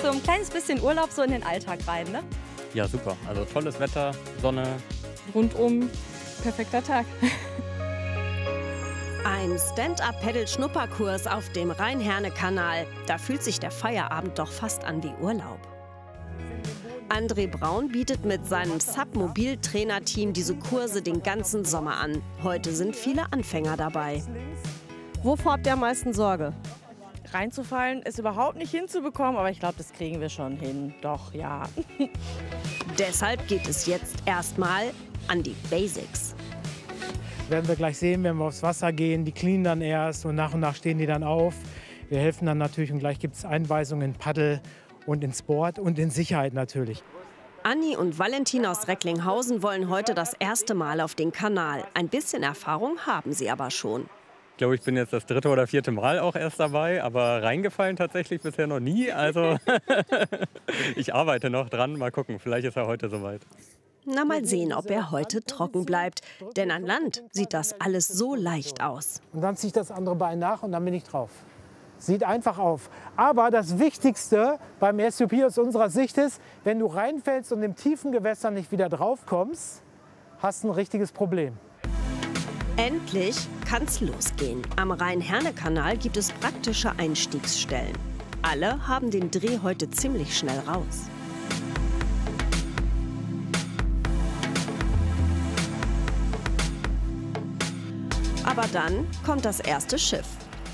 so ein kleines bisschen Urlaub so in den Alltag rein, ne? Ja, super. Also tolles Wetter, Sonne. Rundum perfekter Tag. Ein Stand-up-Paddle-Schnupperkurs auf dem Rhein-Herne-Kanal. Da fühlt sich der Feierabend doch fast an wie Urlaub. André Braun bietet mit seinem Submobil-Trainerteam diese Kurse den ganzen Sommer an. Heute sind viele Anfänger dabei. Wovor habt ihr am meisten Sorge? Reinzufallen ist überhaupt nicht hinzubekommen, aber ich glaube, das kriegen wir schon hin. Doch, ja. Deshalb geht es jetzt erstmal an die Basics. Werden wir gleich sehen, wenn wir aufs Wasser gehen. Die cleanen dann erst und nach stehen die dann auf. Wir helfen dann natürlich und gleich gibt es Einweisungen in Paddel und in Sport und in Sicherheit natürlich. Anni und Valentin aus Recklinghausen wollen heute das erste Mal auf den Kanal. Ein bisschen Erfahrung haben sie aber schon. Ich glaube, ich bin jetzt das 3. oder 4. Mal auch erst dabei, aber reingefallen tatsächlich bisher noch nie. Also ich arbeite noch dran. Mal gucken, vielleicht ist er heute soweit. Na, mal sehen, ob er heute trocken bleibt. Denn an Land sieht das alles so leicht aus. Und dann ziehe ich das andere Bein nach und dann bin ich drauf. Sieht einfach auf. Aber das Wichtigste beim SUP aus unserer Sicht ist, wenn du reinfällst und im tiefen Gewässer nicht wieder drauf kommst, hast du ein richtiges Problem. Endlich kann's losgehen. Am Rhein-Herne-Kanal gibt es praktische Einstiegsstellen. Alle haben den Dreh heute ziemlich schnell raus. Aber dann kommt das erste Schiff.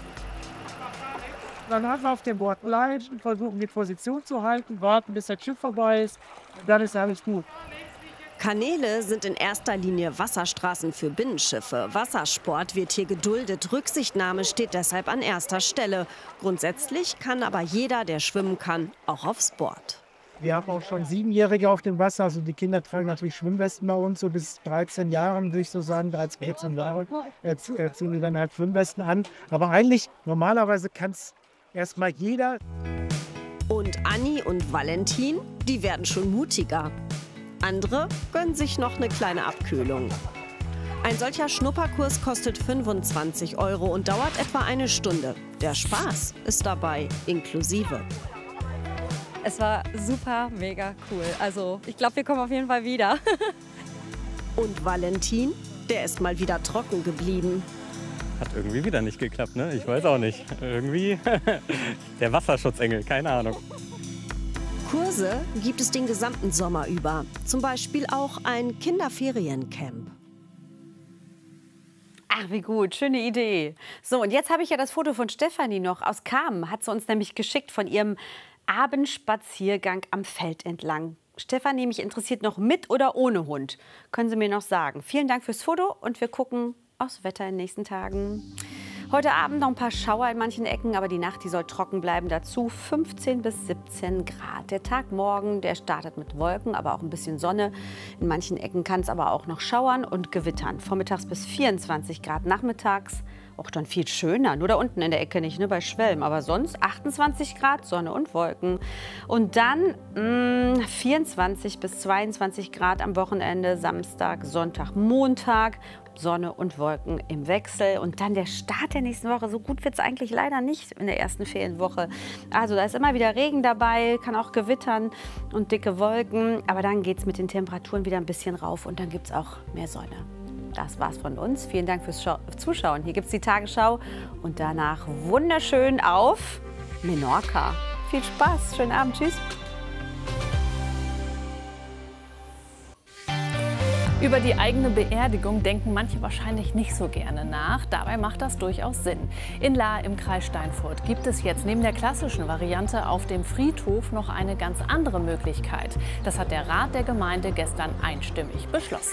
Dann haben wir auf dem Board bleiben, versuchen die Position zu halten, warten, bis das Schiff vorbei ist. Dann ist alles gut. Kanäle sind in erster Linie Wasserstraßen für Binnenschiffe. Wassersport wird hier geduldet. Rücksichtnahme steht deshalb an erster Stelle. Grundsätzlich kann aber jeder, der schwimmen kann, auch aufs Board. Wir haben auch schon 7-Jährige auf dem Wasser. Also die Kinder tragen natürlich Schwimmwesten bei uns, so bis 13 Jahren, würde ich so sagen, 13, 14 Jahre ziehen wir dann halt Schwimmwesten an. Aber eigentlich, normalerweise kann es erstmal jeder. Und Anni und Valentin, die werden schon mutiger. Andere gönnen sich noch eine kleine Abkühlung. Ein solcher Schnupperkurs kostet 25 € und dauert etwa eine Stunde. Der Spaß ist dabei inklusive. Es war super, mega cool. Also ich glaube, wir kommen auf jeden Fall wieder. Und Valentin, der ist mal wieder trocken geblieben. Hat irgendwie wieder nicht geklappt, ne? Ich weiß auch nicht. Irgendwie der Wasserschutzengel, keine Ahnung. Kurse gibt es den gesamten Sommer über. Zum Beispiel auch ein Kinderferiencamp. Ach, wie gut, schöne Idee. So, und jetzt habe ich ja das Foto von Stefanie noch aus Kamen. Hat sie uns nämlich geschickt von ihrem Abendspaziergang am Feld entlang. Stefanie, mich interessiert noch mit oder ohne Hund. Können Sie mir noch sagen. Vielen Dank fürs Foto und wir gucken aufs Wetter in den nächsten Tagen. Heute Abend noch ein paar Schauer in manchen Ecken, aber die Nacht, die soll trocken bleiben. Dazu 15 bis 17 Grad. Der Tag morgen, der startet mit Wolken, aber auch ein bisschen Sonne. In manchen Ecken kann es aber auch noch schauern und gewittern. Vormittags bis 24 Grad, nachmittags auch dann viel schöner. Nur da unten in der Ecke nicht, ne, bei Schwelm. Aber sonst 28 Grad, Sonne und Wolken. Und dann 24 bis 22 Grad am Wochenende, Samstag, Sonntag, Montag. Sonne und Wolken im Wechsel. Und dann der Start der nächsten Woche. So gut wird es eigentlich leider nicht in der ersten Ferienwoche. Also da ist immer wieder Regen dabei, kann auch gewittern und dicke Wolken. Aber dann geht es mit den Temperaturen wieder ein bisschen rauf und dann gibt es auch mehr Sonne. Das war's von uns. Vielen Dank fürs Zuschauen. Hier gibt es die Tagesschau und danach wunderschön auf Menorca. Viel Spaß, schönen Abend, tschüss. Über die eigene Beerdigung denken manche wahrscheinlich nicht so gerne nach. Dabei macht das durchaus Sinn. In Lahr im Kreis Steinfurt gibt es jetzt neben der klassischen Variante auf dem Friedhof noch eine ganz andere Möglichkeit. Das hat der Rat der Gemeinde gestern einstimmig beschlossen.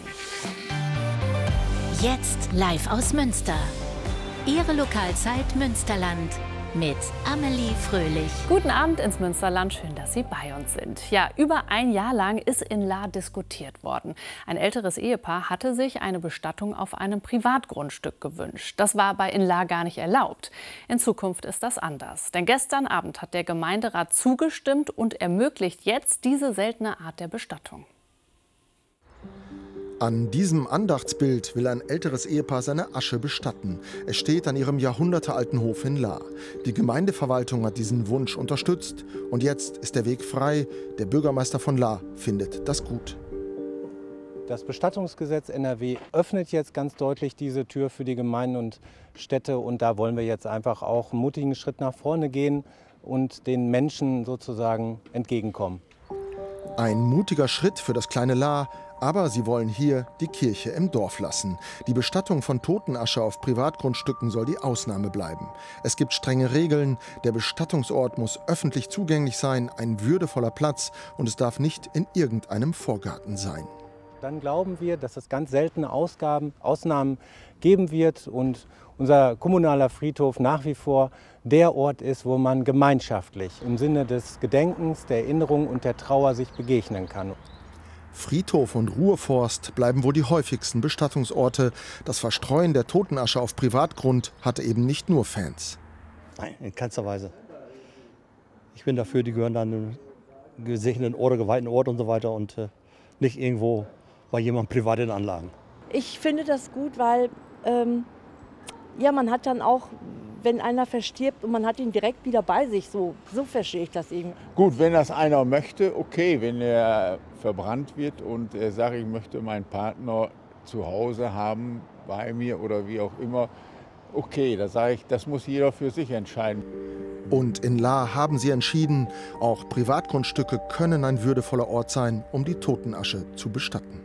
Jetzt live aus Münster. Ihre Lokalzeit Münsterland mit Amelie Fröhlich. Guten Abend ins Münsterland, schön, dass Sie bei uns sind. Ja, über ein Jahr lang ist in Lahr diskutiert worden. Ein älteres Ehepaar hatte sich eine Bestattung auf einem Privatgrundstück gewünscht. Das war bei in Lahr gar nicht erlaubt. In Zukunft ist das anders. Denn gestern Abend hat der Gemeinderat zugestimmt und ermöglicht jetzt diese seltene Art der Bestattung. An diesem Andachtsbild will ein älteres Ehepaar seine Asche bestatten. Es steht an ihrem jahrhundertealten Hof in Lahr. Die Gemeindeverwaltung hat diesen Wunsch unterstützt. Und jetzt ist der Weg frei. Der Bürgermeister von Lahr findet das gut. Das Bestattungsgesetz NRW öffnet jetzt ganz deutlich diese Tür für die Gemeinden und Städte. Und da wollen wir jetzt einfach auch einen mutigen Schritt nach vorne gehen und den Menschen sozusagen entgegenkommen. Ein mutiger Schritt für das kleine Lahr. Aber sie wollen hier die Kirche im Dorf lassen. Die Bestattung von Totenasche auf Privatgrundstücken soll die Ausnahme bleiben. Es gibt strenge Regeln. Der Bestattungsort muss öffentlich zugänglich sein, ein würdevoller Platz, und es darf nicht in irgendeinem Vorgarten sein. Dann glauben wir, dass es ganz seltene Ausnahmen geben wird und unser kommunaler Friedhof nach wie vor der Ort ist, wo man gemeinschaftlich im Sinne des Gedenkens, der Erinnerung und der Trauer sich begegnen kann. Friedhof und Ruheforst bleiben wohl die häufigsten Bestattungsorte. Das Verstreuen der Totenasche auf Privatgrund hatte eben nicht nur Fans. Nein, in keinster Weise. Ich bin dafür, die gehören dann einem gesegneten Ort, geweihten Ort und so weiter und nicht irgendwo bei jemandem privat in Anlagen. Ich finde das gut, weil man hat dann auch, wenn einer verstirbt und man hat ihn direkt wieder bei sich, so verstehe ich das eben. Gut, wenn das einer möchte, okay, wenn er verbrannt wird und er sagt, ich möchte meinen Partner zu Hause haben, bei mir oder wie auch immer, okay, da sage ich, das muss jeder für sich entscheiden. Und in Lahr haben sie entschieden, auch Privatgrundstücke können ein würdevoller Ort sein, um die Totenasche zu bestatten.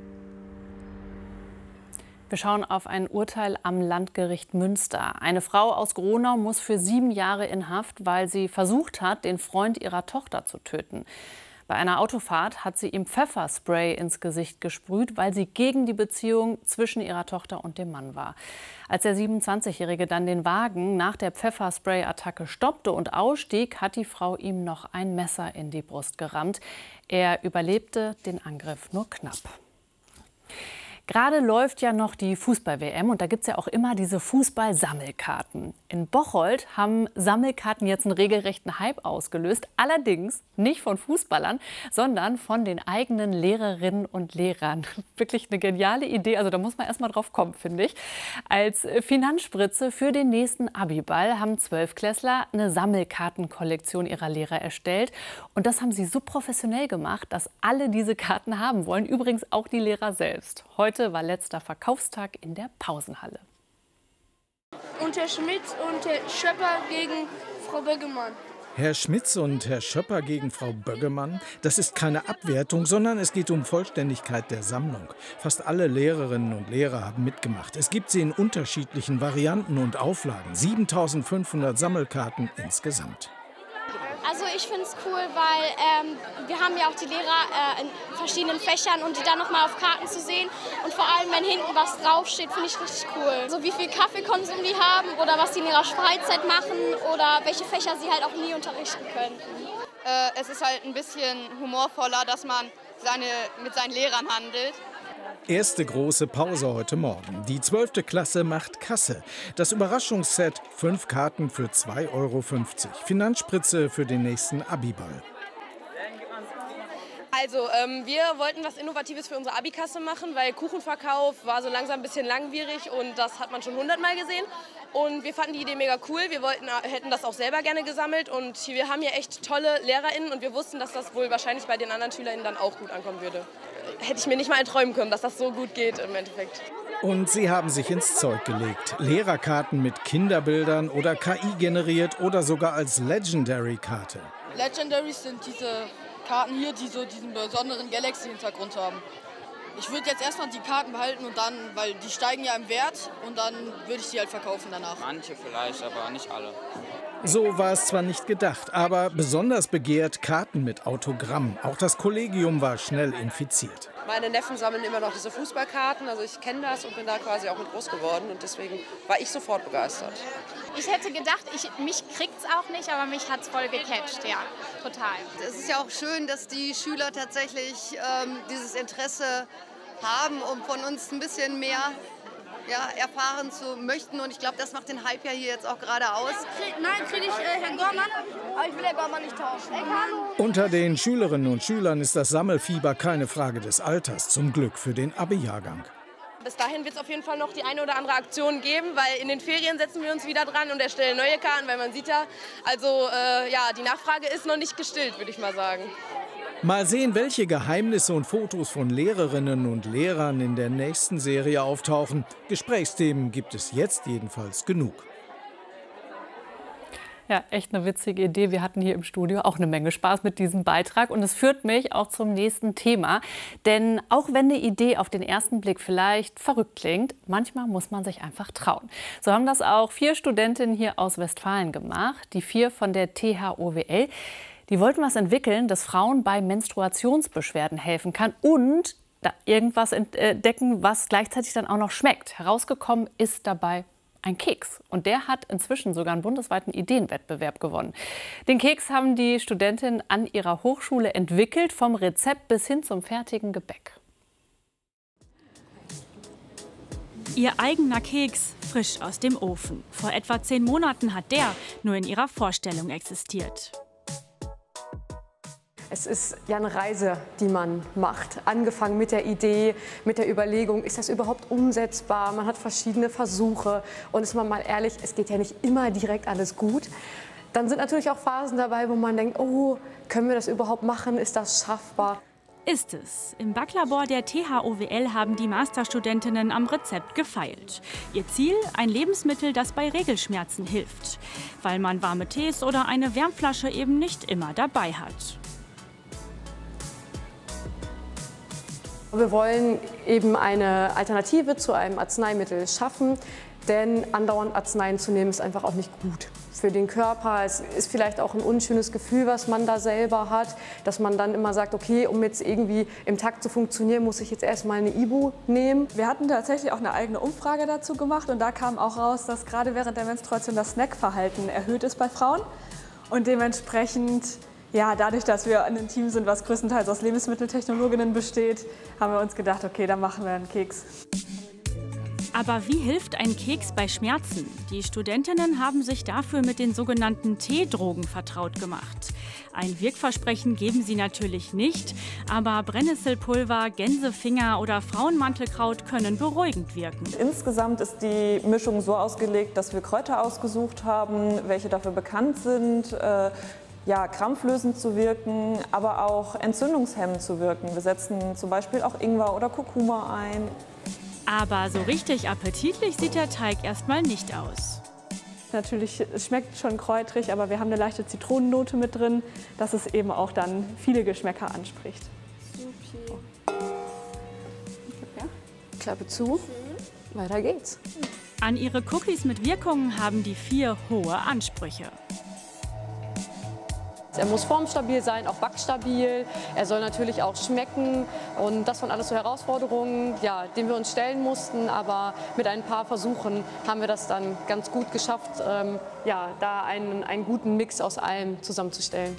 Wir schauen auf ein Urteil am Landgericht Münster. Eine Frau aus Gronau muss für 7 Jahre in Haft, weil sie versucht hat, den Freund ihrer Tochter zu töten. Bei einer Autofahrt hat sie ihm Pfefferspray ins Gesicht gesprüht, weil sie gegen die Beziehung zwischen ihrer Tochter und dem Mann war. Als der 27-Jährige dann den Wagen nach der Pfefferspray-Attacke stoppte und ausstieg, hat die Frau ihm noch ein Messer in die Brust gerammt. Er überlebte den Angriff nur knapp. Gerade läuft ja noch die Fußball-WM und da gibt es ja auch immer diese Fußball-Sammelkarten. In Bocholt haben Sammelkarten jetzt einen regelrechten Hype ausgelöst. Allerdings nicht von Fußballern, sondern von den eigenen Lehrerinnen und Lehrern. Wirklich eine geniale Idee, also da muss man erst mal drauf kommen, finde ich. Als Finanzspritze für den nächsten Abiball haben 12-Klässler eine Sammelkartenkollektion ihrer Lehrer erstellt. Und das haben sie so professionell gemacht, dass alle diese Karten haben wollen. Übrigens auch die Lehrer selbst. Heute war letzter Verkaufstag in der Pausenhalle. Und Herr Schmitz und Herr Schöpper gegen Frau Böggemann. Herr Schmitz und Herr Schöpper gegen Frau Böggemann, das ist keine Abwertung, sondern es geht um Vollständigkeit der Sammlung. Fast alle Lehrerinnen und Lehrer haben mitgemacht. Es gibt sie in unterschiedlichen Varianten und Auflagen. 7.500 Sammelkarten insgesamt. Also ich finde es cool, weil wir haben ja auch die Lehrer in verschiedenen Fächern und die dann nochmal auf Karten zu sehen. Und vor allem, wenn hinten was draufsteht, finde ich richtig cool. So wie viel Kaffeekonsum die haben oder was die in ihrer Freizeit machen oder welche Fächer sie halt auch nie unterrichten können. Es ist halt ein bisschen humorvoller, dass man mit seinen Lehrern handelt. Erste große Pause heute Morgen. Die 12. Klasse macht Kasse. Das Überraschungsset, 5 Karten für 2,50 €. Finanzspritze für den nächsten Abiball. Also, wir wollten was Innovatives für unsere Abikasse machen, weil Kuchenverkauf war so langsam ein bisschen langwierig und das hat man schon 100-mal gesehen. Und wir fanden die Idee mega cool. Wir hätten das auch selber gerne gesammelt und wir haben hier echt tolle LehrerInnen und wir wussten, dass das wohl wahrscheinlich bei den anderen SchülerInnen dann auch gut ankommen würde. Hätte ich mir nicht mal erträumen können, dass das so gut geht im Endeffekt. Und sie haben sich ins Zeug gelegt. Lehrerkarten mit Kinderbildern oder KI generiert oder sogar als Legendary-Karte. Legendaries sind diese Karten hier, die so diesen besonderen Galaxy-Hintergrund haben. Ich würde jetzt erstmal die Karten behalten und dann, weil die steigen ja im Wert und dann würde ich die halt verkaufen danach. Manche vielleicht, aber nicht alle. So war es zwar nicht gedacht, aber besonders begehrt Karten mit Autogramm. Auch das Kollegium war schnell infiziert. Meine Neffen sammeln immer noch diese Fußballkarten, also ich kenne das und bin da quasi auch mit groß geworden und deswegen war ich sofort begeistert. Ich hätte gedacht, mich kriegt's auch nicht, aber mich hat's voll gecatcht, ja, total. Es ist ja auch schön, dass die Schüler tatsächlich dieses Interesse haben, um von uns ein bisschen mehr ja, erfahren zu möchten. Und ich glaube, das macht den Hype ja hier jetzt auch gerade aus. Nein, kriege ich Herrn Gormann, aber ich will Herrn Gormann nicht tauschen. Unter den Schülerinnen und Schülern ist das Sammelfieber keine Frage des Alters, zum Glück für den Abi-Jahrgang. Bis dahin wird es auf jeden Fall noch die eine oder andere Aktion geben, weil in den Ferien setzen wir uns wieder dran und erstellen neue Karten, weil man sieht ja, also ja, die Nachfrage ist noch nicht gestillt, würde ich mal sagen. Mal sehen, welche Geheimnisse und Fotos von Lehrerinnen und Lehrern in der nächsten Serie auftauchen. Gesprächsthemen gibt es jetzt jedenfalls genug. Ja, echt eine witzige Idee. Wir hatten hier im Studio auch eine Menge Spaß mit diesem Beitrag. Und es führt mich auch zum nächsten Thema. Denn auch wenn eine Idee auf den ersten Blick vielleicht verrückt klingt, manchmal muss man sich einfach trauen. So haben das auch 4 Studentinnen hier aus Westfalen gemacht. Die 4 von der THOWL. Die wollten was entwickeln, das Frauen bei Menstruationsbeschwerden helfen kann und irgendwas entdecken, was gleichzeitig dann auch noch schmeckt. Herausgekommen ist dabei ein Keks. Und der hat inzwischen sogar einen bundesweiten Ideenwettbewerb gewonnen. Den Keks haben die Studentinnen an ihrer Hochschule entwickelt, vom Rezept bis hin zum fertigen Gebäck. Ihr eigener Keks, frisch aus dem Ofen. Vor etwa 10 Monaten hat der nur in ihrer Vorstellung existiert. Es ist ja eine Reise, die man macht. Angefangen mit der Idee, mit der Überlegung, ist das überhaupt umsetzbar? Man hat verschiedene Versuche. Und ist man mal ehrlich, es geht ja nicht immer direkt alles gut. Dann sind natürlich auch Phasen dabei, wo man denkt, oh, können wir das überhaupt machen? Ist das schaffbar? Ist es. Im Backlabor der THOWL haben die Masterstudentinnen am Rezept gefeilt. Ihr Ziel? Ein Lebensmittel, das bei Regelschmerzen hilft. Weil man warme Tees oder eine Wärmflasche eben nicht immer dabei hat. Wir wollen eben eine Alternative zu einem Arzneimittel schaffen, denn andauernd Arzneien zu nehmen ist einfach auch nicht gut für den Körper. Es ist vielleicht auch ein unschönes Gefühl, was man da selber hat, dass man dann immer sagt, okay, um jetzt irgendwie im Takt zu funktionieren, muss ich jetzt erstmal eine Ibu nehmen. Wir hatten tatsächlich auch eine eigene Umfrage dazu gemacht und da kam auch raus, dass gerade während der Menstruation das Snackverhalten erhöht ist bei Frauen und dementsprechend ja, dadurch, dass wir ein Team sind, was größtenteils aus Lebensmitteltechnologinnen besteht, haben wir uns gedacht, okay, dann machen wir einen Keks. Aber wie hilft ein Keks bei Schmerzen? Die Studentinnen haben sich dafür mit den sogenannten Teedrogen vertraut gemacht. Ein Wirkversprechen geben sie natürlich nicht, aber Brennnesselpulver, Gänsefinger oder Frauenmantelkraut können beruhigend wirken. Insgesamt ist die Mischung so ausgelegt, dass wir Kräuter ausgesucht haben, welche dafür bekannt sind, ja, krampflösend zu wirken, aber auch entzündungshemmend zu wirken. Wir setzen zum Beispiel auch Ingwer oder Kurkuma ein. Aber so richtig appetitlich sieht der Teig erstmal nicht aus. Natürlich, es schmeckt schon kräutrig, aber wir haben eine leichte Zitronennote mit drin, dass es eben auch dann viele Geschmäcker anspricht. Ja. Klappe zu, weiter geht's. An ihre Cookies mit Wirkungen haben die 4 hohe Ansprüche. Er muss formstabil sein, auch backstabil. Er soll natürlich auch schmecken. Und das waren alles so Herausforderungen, ja, denen wir uns stellen mussten. Aber mit ein paar Versuchen haben wir das dann ganz gut geschafft, ja, da einen guten Mix aus allem zusammenzustellen.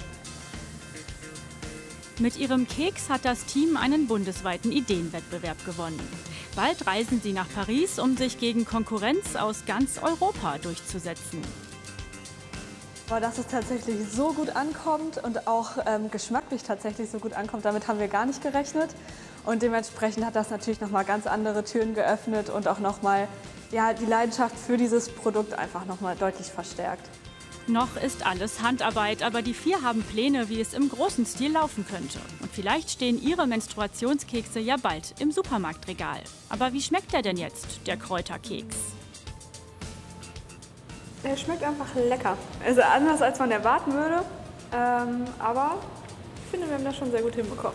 Mit ihrem Keks hat das Team einen bundesweiten Ideenwettbewerb gewonnen. Bald reisen sie nach Paris, um sich gegen Konkurrenz aus ganz Europa durchzusetzen. Aber dass es tatsächlich so gut ankommt und auch geschmacklich tatsächlich so gut ankommt, damit haben wir gar nicht gerechnet. Und dementsprechend hat das natürlich nochmal ganz andere Türen geöffnet und auch nochmal ja, die Leidenschaft für dieses Produkt einfach nochmal deutlich verstärkt. Noch ist alles Handarbeit, aber die 4 haben Pläne, wie es im großen Stil laufen könnte. Und vielleicht stehen ihre Menstruationskekse ja bald im Supermarktregal. Aber wie schmeckt der denn jetzt, der Kräuterkeks? Er schmeckt einfach lecker. Also anders, als man erwarten würde. Aber ich finde, wir haben das schon sehr gut hinbekommen.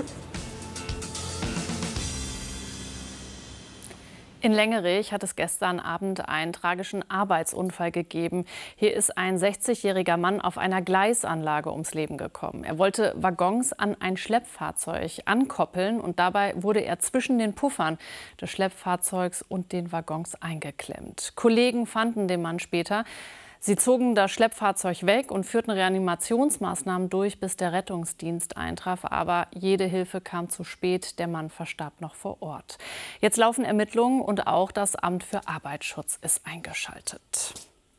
In Längerich hat es gestern Abend einen tragischen Arbeitsunfall gegeben. Hier ist ein 60-jähriger Mann auf einer Gleisanlage ums Leben gekommen. Er wollte Waggons an ein Schleppfahrzeug ankoppeln und dabei wurde er zwischen den Puffern des Schleppfahrzeugs und den Waggons eingeklemmt. Kollegen fanden den Mann später. Sie zogen das Schleppfahrzeug weg und führten Reanimationsmaßnahmen durch, bis der Rettungsdienst eintraf. Aber jede Hilfe kam zu spät. Der Mann verstarb noch vor Ort. Jetzt laufen Ermittlungen und auch das Amt für Arbeitsschutz ist eingeschaltet.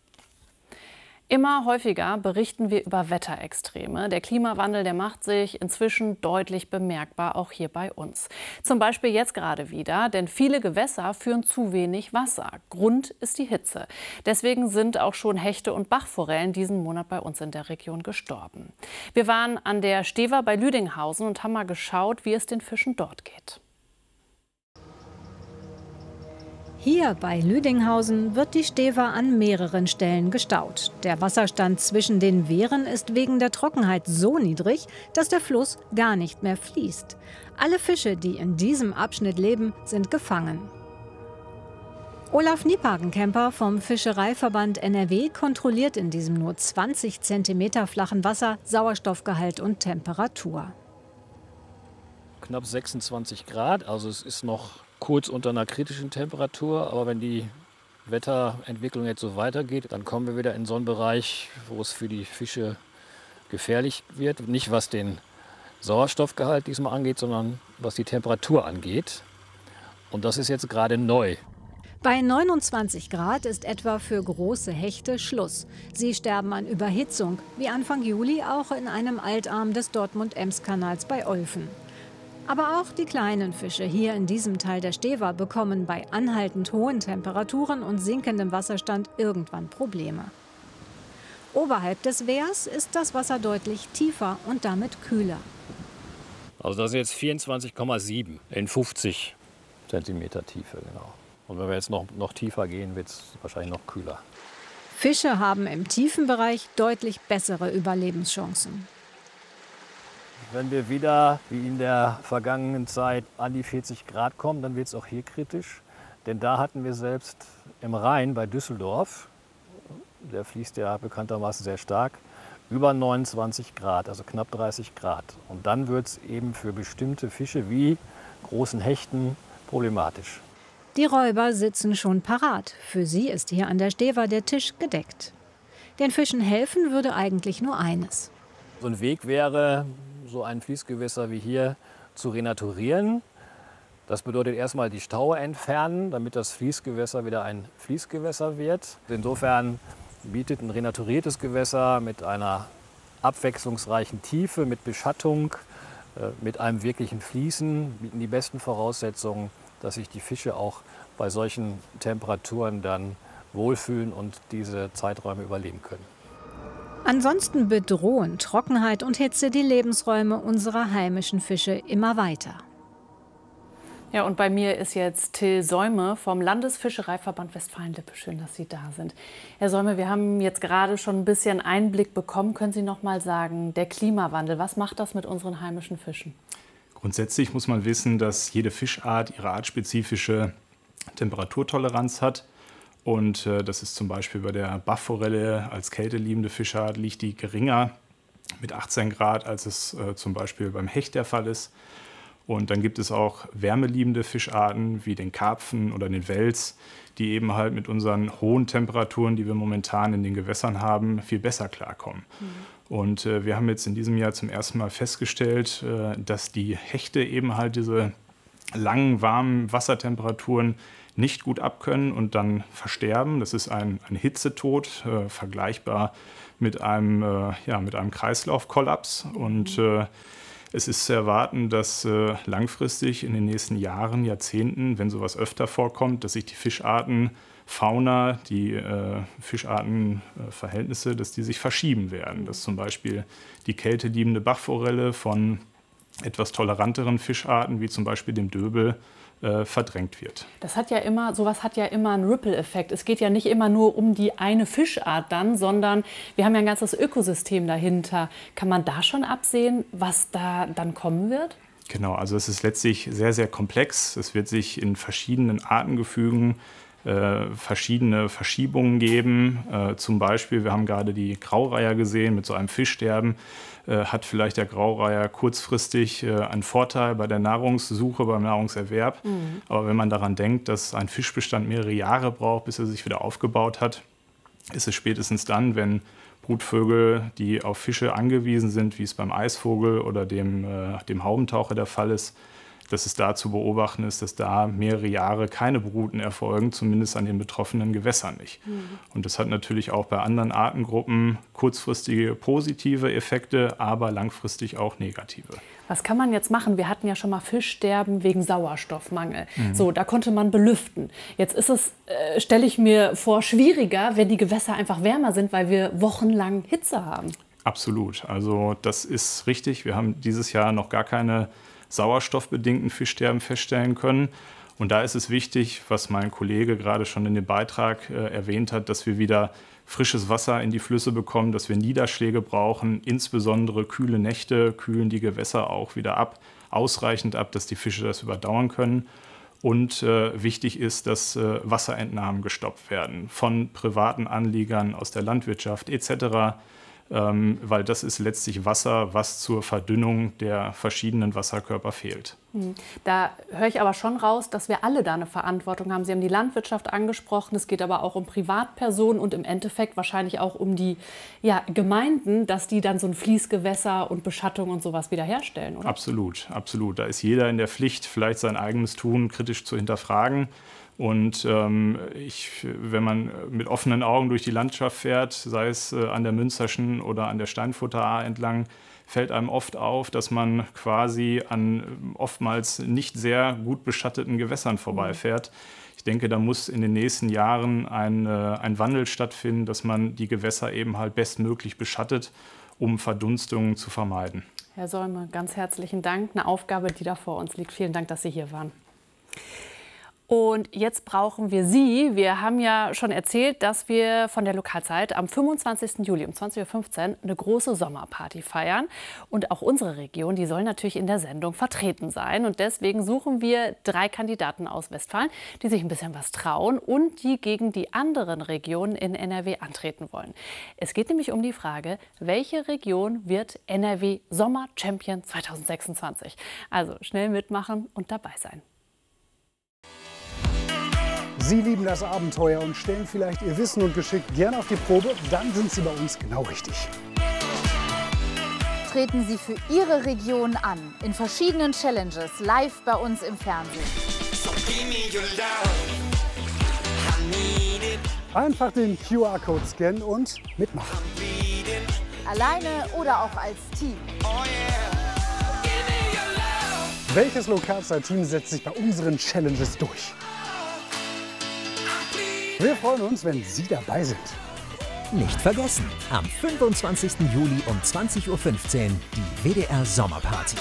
Immer häufiger berichten wir über Wetterextreme. Der Klimawandel, der macht sich inzwischen deutlich bemerkbar, auch hier bei uns. Zum Beispiel jetzt gerade wieder, denn viele Gewässer führen zu wenig Wasser. Grund ist die Hitze. Deswegen sind auch schon Hechte und Bachforellen diesen Monat bei uns in der Region gestorben. Wir waren an der Stever bei Lüdinghausen und haben mal geschaut, wie es den Fischen dort geht. Hier bei Lüdinghausen wird die Stever an mehreren Stellen gestaut. Der Wasserstand zwischen den Wehren ist wegen der Trockenheit so niedrig, dass der Fluss gar nicht mehr fließt. Alle Fische, die in diesem Abschnitt leben, sind gefangen. Olaf Niepagenkemper vom Fischereiverband NRW kontrolliert in diesem nur 20 cm flachen Wasser Sauerstoffgehalt und Temperatur. Knapp 26 Grad, also es ist noch kurz unter einer kritischen Temperatur, aber wenn die Wetterentwicklung jetzt so weitergeht, dann kommen wir wieder in so einen Bereich, wo es für die Fische gefährlich wird. Nicht was den Sauerstoffgehalt diesmal angeht, sondern was die Temperatur angeht. Und das ist jetzt gerade neu. Bei 29 Grad ist etwa für große Hechte Schluss. Sie sterben an Überhitzung, wie Anfang Juli auch in einem Altarm des Dortmund-Ems-Kanals bei Olfen. Aber auch die kleinen Fische hier in diesem Teil der Stever bekommen bei anhaltend hohen Temperaturen und sinkendem Wasserstand irgendwann Probleme. Oberhalb des Wehrs ist das Wasser deutlich tiefer und damit kühler. Also das ist jetzt 24,7 in 50 cm Tiefe, genau. Und wenn wir jetzt noch tiefer gehen, wird es wahrscheinlich noch kühler. Fische haben im tiefen Bereich deutlich bessere Überlebenschancen. Wenn wir wieder, wie in der vergangenen Zeit, an die 40 Grad kommen, dann wird es auch hier kritisch. Denn da hatten wir selbst im Rhein bei Düsseldorf, der fließt ja bekanntermaßen sehr stark, über 29 Grad, also knapp 30 Grad. Und dann wird es eben für bestimmte Fische wie großen Hechten problematisch. Die Räuber sitzen schon parat. Für sie ist hier an der Stever der Tisch gedeckt. Den Fischen helfen würde eigentlich nur eines. So ein Weg wäre, so ein Fließgewässer wie hier zu renaturieren. Das bedeutet erstmal die Staue entfernen, damit das Fließgewässer wieder ein Fließgewässer wird. Insofern bietet ein renaturiertes Gewässer mit einer abwechslungsreichen Tiefe, mit Beschattung, mit einem wirklichen Fließen, bieten die besten Voraussetzungen, dass sich die Fische auch bei solchen Temperaturen dann wohlfühlen und diese Zeiträume überleben können. Ansonsten bedrohen Trockenheit und Hitze die Lebensräume unserer heimischen Fische immer weiter. Ja, und bei mir ist jetzt Till Säume vom Landesfischereiverband Westfalen-Lippe. Schön, dass Sie da sind. Herr Säume, wir haben jetzt gerade schon ein bisschen Einblick bekommen. Können Sie noch mal sagen, der Klimawandel, was macht das mit unseren heimischen Fischen? Grundsätzlich muss man wissen, dass jede Fischart ihre artspezifische Temperaturtoleranz hat. Und das ist zum Beispiel bei der Bachforelle als kälteliebende Fischart liegt die geringer mit 18 Grad, als es zum Beispiel beim Hecht der Fall ist. Und dann gibt es auch wärmeliebende Fischarten wie den Karpfen oder den Wels, die eben halt mit unseren hohen Temperaturen, die wir momentan in den Gewässern haben, viel besser klarkommen. Und wir haben jetzt in diesem Jahr zum ersten Mal festgestellt, dass die Hechte eben halt diese langen, warmen Wassertemperaturen nicht gut abkönnen und dann versterben. Das ist ein Hitzetod, vergleichbar mit einem Kreislaufkollaps. Und es ist zu erwarten, dass langfristig in den nächsten Jahren, Jahrzehnten, wenn sowas öfter vorkommt, dass sich die Fischartenfauna, die Fischartenverhältnisse, dass die sich verschieben werden. Dass zum Beispiel die kälteliebende Bachforelle von etwas toleranteren Fischarten, wie zum Beispiel dem Döbel, verdrängt wird. Das hat ja immer, sowas hat ja immer einen Ripple-Effekt. Es geht ja nicht immer nur um die eine Fischart dann, sondern wir haben ja ein ganzes Ökosystem dahinter. Kann man da schon absehen, was da dann kommen wird? Genau, also es ist letztlich sehr, sehr komplex. Es wird sich in verschiedenen Artengefügen verschiedene Verschiebungen geben. Zum Beispiel, wir haben gerade die Graureiher gesehen mit so einem Fischsterben. Hat vielleicht der Graureiher kurzfristig einen Vorteil bei der Nahrungssuche, beim Nahrungserwerb. Aber wenn man daran denkt, dass ein Fischbestand mehrere Jahre braucht, bis er sich wieder aufgebaut hat, ist es spätestens dann, wenn Brutvögel, die auf Fische angewiesen sind, wie es beim Eisvogel oder dem Haubentaucher der Fall ist, dass es da zu beobachten ist, dass da mehrere Jahre keine Bruten erfolgen, zumindest an den betroffenen Gewässern nicht. Und das hat natürlich auch bei anderen Artengruppen kurzfristige positive Effekte, aber langfristig auch negative. Was kann man jetzt machen? Wir hatten ja schon mal Fischsterben wegen Sauerstoffmangel. So, da konnte man belüften. Jetzt ist es, stelle ich mir vor, schwieriger, wenn die Gewässer einfach wärmer sind, weil wir wochenlang Hitze haben. Absolut. Also das ist richtig. Wir haben dieses Jahr noch gar keine sauerstoffbedingten Fischsterben feststellen können. Und da ist es wichtig, was mein Kollege gerade schon in dem Beitrag erwähnt hat, dass wir wieder frisches Wasser in die Flüsse bekommen, dass wir Niederschläge brauchen, insbesondere kühle Nächte kühlen die Gewässer auch wieder ausreichend ab, dass die Fische das überdauern können. Und wichtig ist, dass Wasserentnahmen gestoppt werden von privaten Anliegern aus der Landwirtschaft etc., weil das ist letztlich Wasser, was zur Verdünnung der verschiedenen Wasserkörper fehlt. Da höre ich aber schon raus, dass wir alle da eine Verantwortung haben. Sie haben die Landwirtschaft angesprochen, es geht aber auch um Privatpersonen und im Endeffekt wahrscheinlich auch um die Gemeinden, dass die dann so ein Fließgewässer und Beschattung und sowas wiederherstellen, oder? Absolut, absolut. Da ist jeder in der Pflicht, vielleicht sein eigenes Tun kritisch zu hinterfragen. Und wenn man mit offenen Augen durch die Landschaft fährt, sei es an der Münsterschen oder an der Steinfurter Ahr entlang, fällt einem oft auf, dass man quasi an oftmals nicht sehr gut beschatteten Gewässern vorbeifährt. Ich denke, da muss in den nächsten Jahren ein Wandel stattfinden, dass man die Gewässer eben halt bestmöglich beschattet, um Verdunstungen zu vermeiden. Herr Solme, ganz herzlichen Dank. Eine Aufgabe, die da vor uns liegt. Vielen Dank, dass Sie hier waren. Und jetzt brauchen wir Sie. Wir haben ja schon erzählt, dass wir von der Lokalzeit am 25. Juli um 20:15 Uhr eine große Sommerparty feiern. Und auch unsere Region, die soll natürlich in der Sendung vertreten sein. Und deswegen suchen wir 3 Kandidaten aus Westfalen, die sich ein bisschen was trauen und die gegen die anderen Regionen in NRW antreten wollen. Es geht nämlich um die Frage, welche Region wird NRW Sommer Champion 2026? Also schnell mitmachen und dabei sein. Sie lieben das Abenteuer und stellen vielleicht Ihr Wissen und Geschick gerne auf die Probe, dann sind Sie bei uns genau richtig. Treten Sie für Ihre Region an, in verschiedenen Challenges, live bei uns im Fernsehen. Einfach den QR-Code scannen und mitmachen. Alleine oder auch als Team. Welches Lokalzeit-Team setzt sich bei unseren Challenges durch? Wir freuen uns, wenn Sie dabei sind. Nicht vergessen, am 25. Juli um 20:15 Uhr die WDR Sommerparty.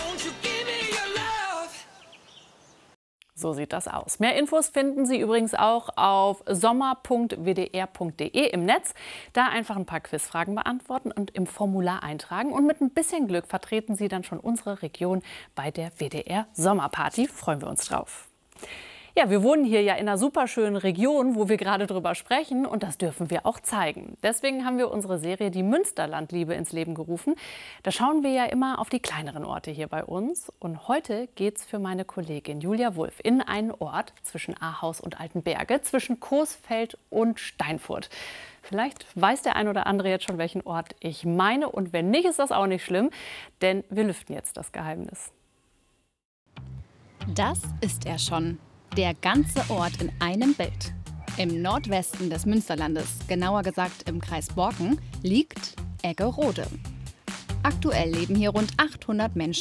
So sieht das aus. Mehr Infos finden Sie übrigens auch auf sommer.wdr.de im Netz. Da einfach ein paar Quizfragen beantworten und im Formular eintragen. Und mit ein bisschen Glück vertreten Sie dann schon unsere Region bei der WDR Sommerparty. Freuen wir uns drauf. Ja, wir wohnen hier ja in einer superschönen Region, wo wir gerade drüber sprechen, und das dürfen wir auch zeigen. Deswegen haben wir unsere Serie Die Münsterlandliebe ins Leben gerufen. Da schauen wir ja immer auf die kleineren Orte hier bei uns. Und heute geht's für meine Kollegin Julia Wulff in einen Ort zwischen Ahaus und Altenberge, zwischen Coesfeld und Steinfurt. Vielleicht weiß der ein oder andere jetzt schon, welchen Ort ich meine. Und wenn nicht, ist das auch nicht schlimm, denn wir lüften jetzt das Geheimnis. Das ist er schon. Der ganze Ort in einem Bild. Im Nordwesten des Münsterlandes, genauer gesagt im Kreis Borken, liegt Eggerode. Aktuell leben hier rund 800 Menschen.